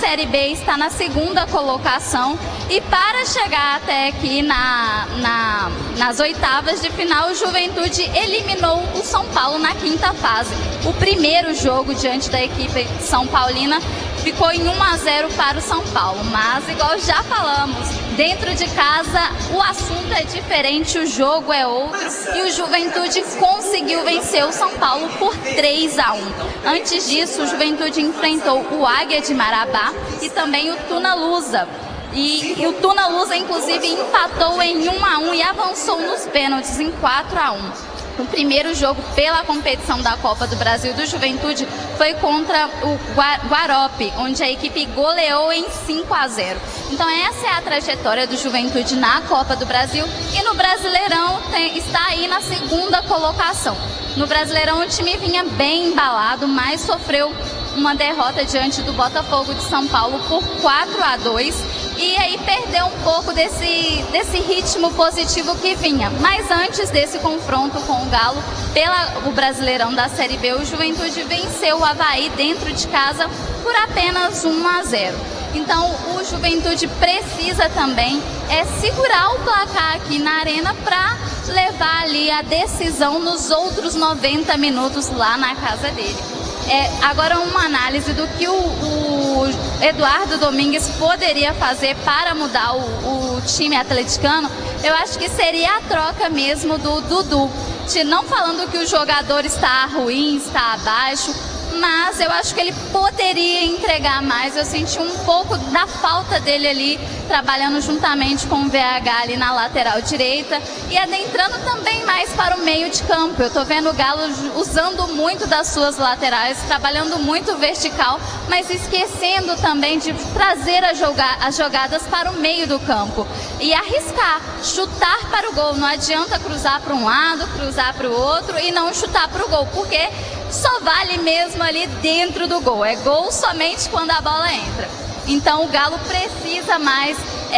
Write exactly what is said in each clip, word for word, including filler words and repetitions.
Série B está na segunda colocação e para chegar até aqui na, na, nas oitavas de final, o Juventude eliminou o São Paulo na quinta fase. O primeiro jogo diante da equipe São Paulina ficou em um a zero para o São Paulo, mas igual já falamos, dentro de casa o assunto é diferente, o jogo é outro e o Juventude conseguiu vencer o São Paulo por três a um. Antes disso, o Juventude enfrentou o Águia de Marabá e também o Tuna Lusa. E, e o Tuna Lusa, inclusive, empatou em um a um e avançou nos pênaltis em quatro a um. O primeiro jogo pela competição da Copa do Brasil do Juventude foi contra o Guarope, onde a equipe goleou em cinco a zero. Então essa é a trajetória do Juventude na Copa do Brasil e no Brasileirão tem, está aí na segunda colocação. No Brasileirão o time vinha bem embalado, mas sofreu uma derrota diante do Botafogo de São Paulo por quatro a dois. E aí perdeu um pouco desse, desse ritmo positivo que vinha. Mas antes desse confronto com o Galo, pelo Brasileirão da Série B, o Juventude venceu o Avaí dentro de casa por apenas um a zero. Então o Juventude precisa também é, segurar o placar aqui na Arena para levar ali a decisão nos outros noventa minutos lá na casa dele. É, agora uma análise do que o, o Eduardo Domingues poderia fazer para mudar o, o time atleticano, eu acho que seria a troca mesmo do Dudu. Não falando que o jogador está ruim, está abaixo, mas eu acho que ele poderia entregar mais. Eu senti um pouco da falta dele ali, trabalhando juntamente com o V H ali na lateral direita e adentrando também mais para o meio de campo. Eu tô vendo o Galo usando muito das suas laterais, trabalhando muito vertical, mas esquecendo também de trazer a joga- as jogadas para o meio do campo e arriscar, chutar para o gol. Não adianta cruzar para um lado, cruzar para o outro e não chutar para o gol, porque só vale mesmo ali dentro do gol. É gol somente quando a bola entra. Então o Galo precisa mais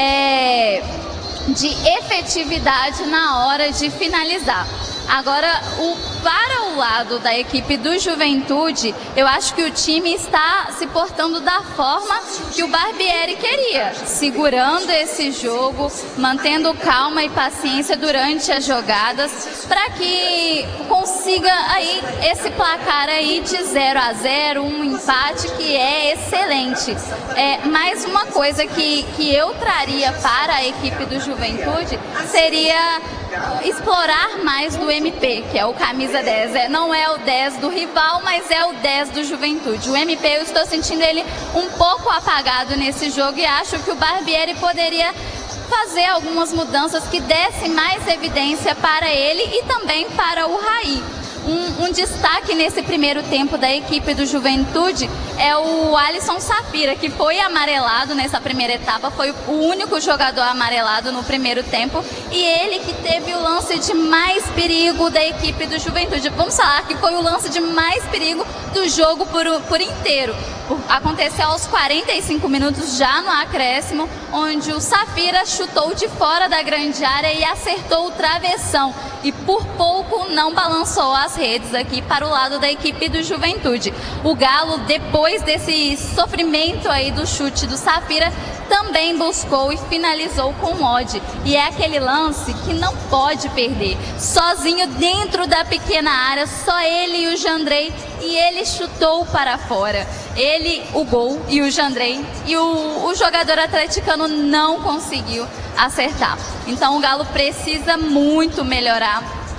é, de efetividade na hora de finalizar. Agora, o, para o lado da equipe do Juventude, eu acho que o time está se portando da forma que o Barbieri queria, segurando esse jogo, mantendo calma e paciência durante as jogadas, para que consiga aí esse placar aí de zero a zero, um empate que é excelente. É, mais uma coisa que, que eu traria para a equipe do Juventude seria explorar mais do M P, que é o camisa dez. É, não é o dez do rival, mas é o dez do Juventude. O M P, eu estou sentindo ele um pouco apagado nesse jogo e acho que o Barbieri poderia fazer algumas mudanças que dessem mais evidência para ele e também para o Raí. Um, um destaque nesse primeiro tempo da equipe do Juventude é o Alisson Safira, que foi amarelado nessa primeira etapa, foi o único jogador amarelado no primeiro tempo e ele que teve o lance de mais perigo da equipe do Juventude. Vamos falar que foi o lance de mais perigo do jogo por, por inteiro. Aconteceu aos quarenta e cinco minutos, já no acréscimo, onde o Safira chutou de fora da grande área e acertou o travessão. E por pouco não balançou as redes aqui para o lado da equipe do Juventude. O Galo, depois desse sofrimento aí do chute do Safira, também buscou e finalizou com o Odd. E é aquele lance que não pode perder. Sozinho dentro da pequena área, só ele e o Jandrei, e ele chutou para fora. Ele, o gol, e o Jandrei, e o, o jogador atleticano não conseguiu acertar. Então o Galo precisa muito melhorar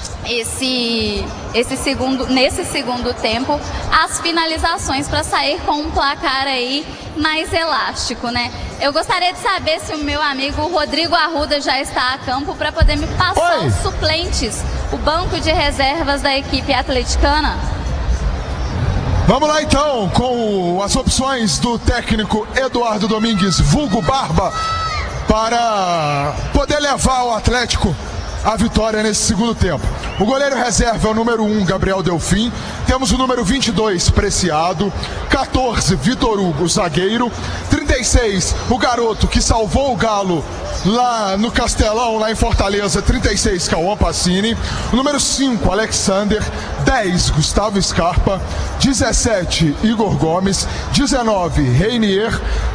esse, esse segundo, nesse segundo tempo as finalizações para sair com um placar aí mais elástico, né? Eu gostaria de saber se o meu amigo Rodrigo Arruda já está a campo para poder me passar Oi. os suplentes, o banco de reservas da equipe atleticana. Vamos lá então com as opções do técnico Eduardo Domingues, vulgo Barba, para poder levar o Atlético à vitória nesse segundo tempo. O goleiro reserva é o número um, Gabriel Delfim. Temos o número vinte e dois, Preciado. quatorze, Vitor Hugo, zagueiro. trinta e seis, o garoto que salvou o Galo lá no Castelão, lá em Fortaleza, trinta e seis, Cauã Pacini. O número cinco, Alexander. dez, Gustavo Scarpa. dezessete, Igor Gomes. dezenove, Reinier.